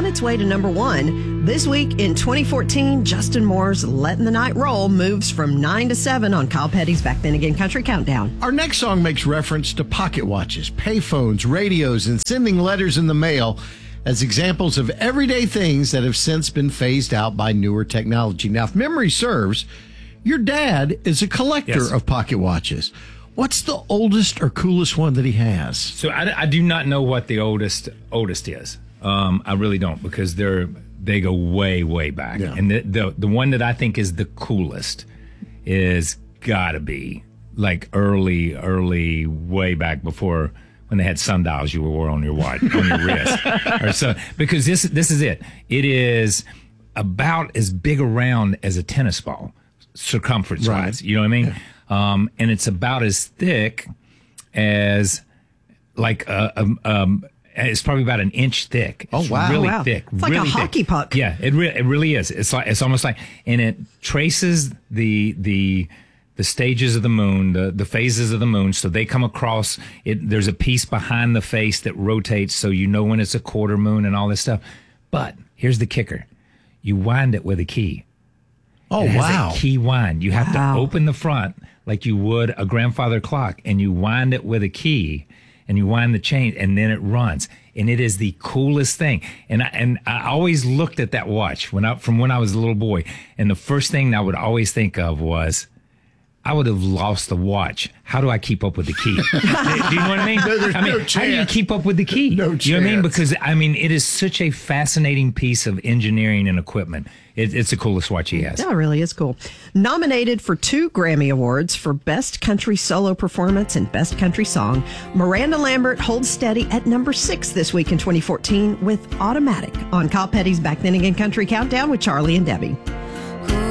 its way to number 1. This week in 2014, Justin Moore's Letting the Night Roll moves from 9 to 7 on Kyle Petty's Back Then Again Country Countdown. Our next song makes reference to pocket watches, payphones, radios, and sending letters in the mail as examples of everyday things that have since been phased out by newer technology. Now, if memory serves, your dad is a collector of pocket watches. What's the oldest or coolest one that he has? So I do not know what the oldest is. I really don't, because they go way back. Yeah. And the one that I think is the coolest is gotta be like early way back before when they had sundials you wore on your watch, on your wrist. Or so, because this is it. It is about as big around as a tennis ball, circumference wise. You know what I mean? Yeah. And it's about as thick as like it's probably about an inch thick. It's really thick. It's like really a hockey puck. Yeah, it really is. It's almost like, and it traces the stages of the moon, the phases of the moon. So they come across it. There's a piece behind the face that rotates, so you know when it's a quarter moon and all this stuff. But here's the kicker: you wind it with a key. Oh, it has wow! A key wind. You have to open the front like you would a grandfather clock, and you wind it with a key. And you wind the chain, and then it runs, and it is the coolest thing. And I always looked at that watch from when I was a little boy, and the first thing I would always think of was, I would have lost the watch. How do I keep up with the key? Do you know what I mean? No chance. How do you keep up with the key? No chance. You know what I mean? Because it is such a fascinating piece of engineering and equipment. It's the coolest watch he has. Yeah, it really is cool. Nominated for 2 Grammy Awards for Best Country Solo Performance and Best Country Song, Miranda Lambert holds steady at number 6 this week in 2014 with Automatic on Kyle Petty's Back Then Again Country Countdown with Charlie and Debbie.